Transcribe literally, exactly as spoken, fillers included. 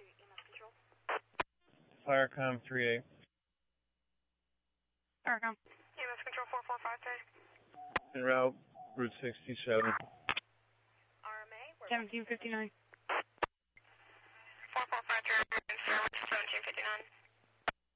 Firecom three eight. Firecom. E M S Control four four five three. En route, Route sixty-seven. R M A. seventeen fifty-nine. four four five three, seventeen fifty-nine.